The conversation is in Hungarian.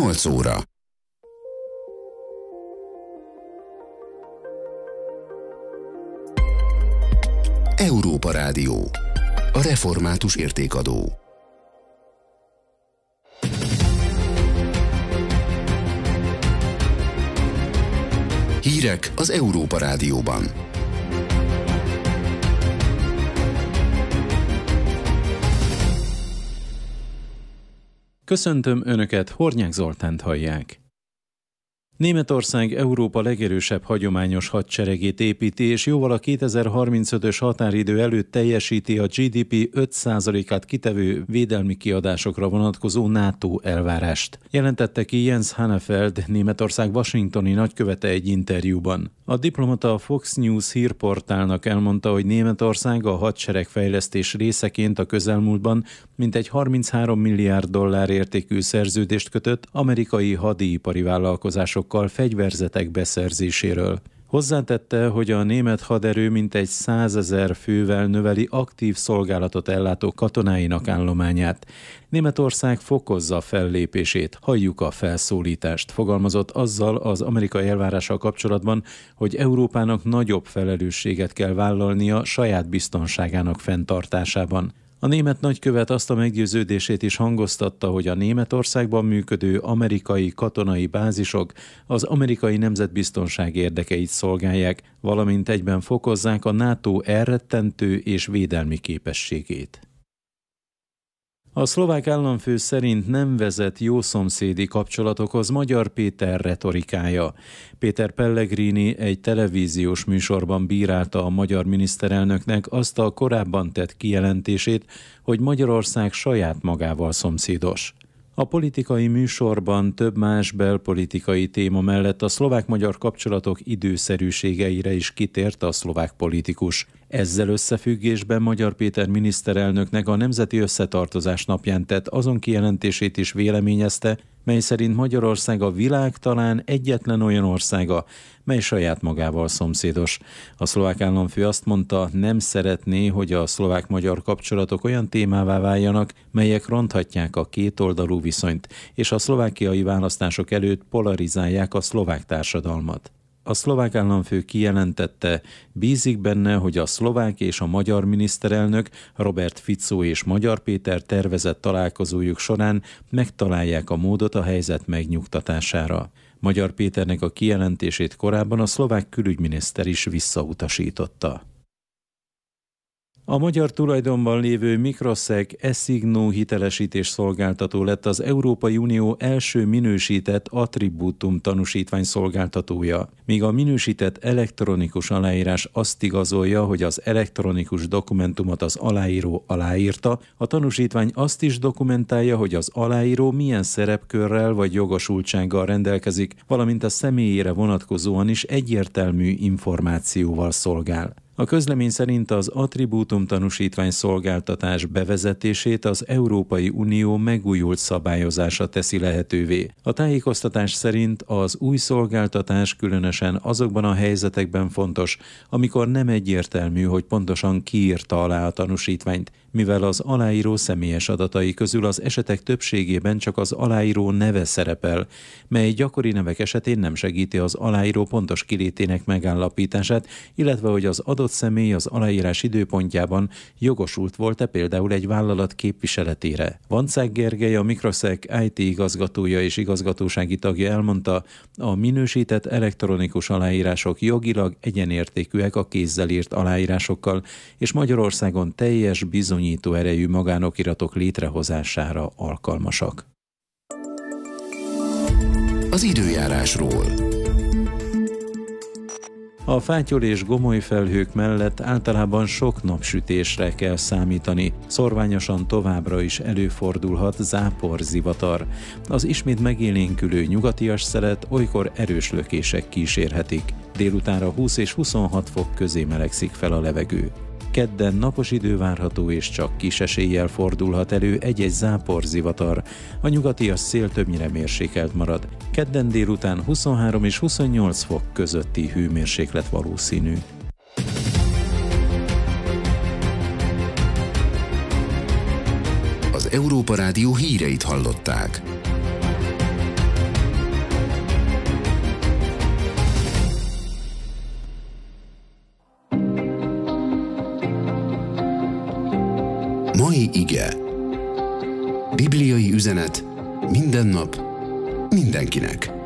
8 óra. Európa Rádió. A református értékadó. Hírek az Európa Rádióban. Köszöntöm Önöket, Hornyák Zoltánt hallják. Németország Európa legerősebb hagyományos hadseregét építi, és jóval a 2035-ös határidő előtt teljesíti a GDP 5%-át kitevő védelmi kiadásokra vonatkozó NATO elvárást. Jelentette ki Jens Hannefeld, Németország washingtoni nagykövete egy interjúban. A diplomata a Fox News hírportálnak elmondta, hogy Németország a hadseregfejlesztés részeként a közelmúltban mintegy 33 milliárd dollár értékű szerződést kötött amerikai hadipari vállalkozásokkal fegyverzetek beszerzéséről. Hozzátette, hogy a német haderő mintegy 100 000 fővel növeli aktív szolgálatot ellátó katonáinak állományát. Németország fokozza fellépését, halljuk a felszólítást, fogalmazott azzal az amerikai elvárással kapcsolatban, hogy Európának nagyobb felelősséget kell vállalnia saját biztonságának fenntartásában. A német nagykövet azt a meggyőződését is hangoztatta, hogy a Németországban működő amerikai katonai bázisok az amerikai nemzetbiztonság érdekeit szolgálják, valamint egyben fokozzák a NATO elrettentő és védelmi képességét. A szlovák államfő szerint nem vezet jószomszédi kapcsolatokhoz Magyar Péter retorikája. Péter Pellegrini egy televíziós műsorban bírálta a magyar miniszterelnöknek azt a korábban tett kijelentését, hogy Magyarország saját magával szomszédos. A politikai műsorban több más belpolitikai téma mellett a szlovák-magyar kapcsolatok időszerűségeire is kitért a szlovák politikus. Ezzel összefüggésben Magyar Péter miniszterelnöknek a Nemzeti Összetartozás napján tett azon kijelentését is véleményezte, mely szerint Magyarország a világ talán egyetlen olyan országa, mely saját magával szomszédos. A szlovák államfő azt mondta, nem szeretné, hogy a szlovák-magyar kapcsolatok olyan témává váljanak, melyek ronthatják a kétoldalú viszonyt, és a szlovákiai választások előtt polarizálják a szlovák társadalmat. A szlovák államfő kijelentette, bízik benne, hogy a szlovák és a magyar miniszterelnök, Robert Fico és Magyar Péter tervezett találkozójuk során megtalálják a módot a helyzet megnyugtatására. Magyar Péternek a kijelentését korábban a szlovák külügyminiszter is visszautasította. A magyar tulajdonban lévő Microsec eSignó hitelesítés szolgáltató lett az Európai Unió első minősített attribútum tanúsítvány szolgáltatója, míg a minősített elektronikus aláírás azt igazolja, hogy az elektronikus dokumentumot az aláíró aláírta, a tanúsítvány azt is dokumentálja, hogy az aláíró milyen szerepkörrel vagy jogosultsággal rendelkezik, valamint a személyére vonatkozóan is egyértelmű információval szolgál. A közlemény szerint az attribútum tanúsítvány szolgáltatás bevezetését az Európai Unió megújult szabályozása teszi lehetővé. A tájékoztatás szerint az új szolgáltatás különösen azokban a helyzetekben fontos, amikor nem egyértelmű, hogy pontosan ki írta alá a tanúsítványt, mivel az aláíró személyes adatai közül az esetek többségében csak az aláíró neve szerepel, mely gyakori nevek esetén nem segíti az aláíró pontos kilétének megállapítását, illetve hogy az adott személy az aláírás időpontjában jogosult volt-e például egy vállalat képviseletére. Vancák Gergely, a Microsec IT igazgatója és igazgatósági tagja elmondta, a minősített elektronikus aláírások jogilag egyenértékűek a kézzel írt aláírásokkal, és Magyarországon teljes bizonyító erejű magánokiratok létrehozására alkalmasak. Az időjárásról. A fátyol és gomoly felhők mellett általában sok napsütésre kell számítani. Szorványosan továbbra is előfordulhat záporzivatar. Az ismét megélénkülő nyugatias szelet olykor erős lökések kísérhetik. Délutánra 20 és 26 fok közé melegszik fel a levegő. Kedden napos idő várható, és csak kis eséllyel fordulhat elő egy-egy záporzivatar. A nyugatias szél többnyire mérsékelt marad. Kedden délután 23 és 28 fok közötti hőmérséklet valószínű. Az Európa Rádió híreit hallották. Mai ige. Bibliai üzenet minden nap, mindenkinek.